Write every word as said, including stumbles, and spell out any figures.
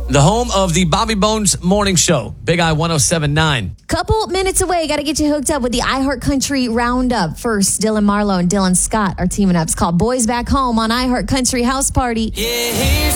The home of the Bobby Bones Morning Show, Big I one oh seven point nine. Couple minutes away. Got to get you hooked up with the iHeart Country Roundup. First, Dylan Marlowe and Dylan Scott are teaming up. It's called Boys Back Home on iHeart Country House Party. Yeah, here's